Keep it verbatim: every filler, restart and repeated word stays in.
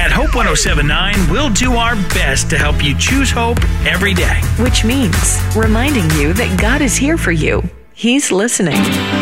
At Hope one oh seven point nine, we'll do our best to help you choose hope every day. Which means reminding you that God is here for you. He's listening.